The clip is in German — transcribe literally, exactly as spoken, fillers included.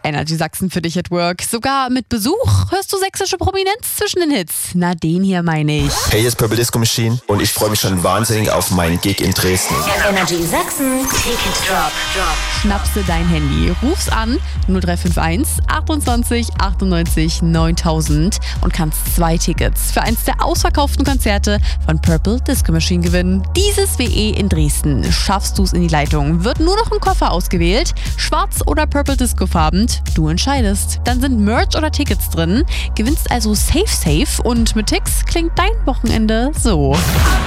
Energy Sachsen für dich at work. Sogar mit Besuch hörst du sächsische Prominenz zwischen den Hits. Na, den hier meine ich. Hey, hier ist Purple Disco Machine und ich freue mich schon wahnsinnig auf meinen Gig in Dresden. Energy Sachsen, Ticket Drop. Drop. Schnappste dein Handy, ruf's an null drei fünf eins achtundzwanzig achtundneunzig neuntausend und kannst zwei Tickets für eins der ausverkauften Konzerte von Purple Disco Machine gewinnen. Dieses W E in Dresden. Schaffst du's in die Leitung, wird nur noch ein Koffer ausgewählt. Schwarz oder Purple Disco Farben, du entscheidest. Dann sind Merch oder Tickets drin. Gewinnst also safe safe und mit Tix klingt dein Wochenende so.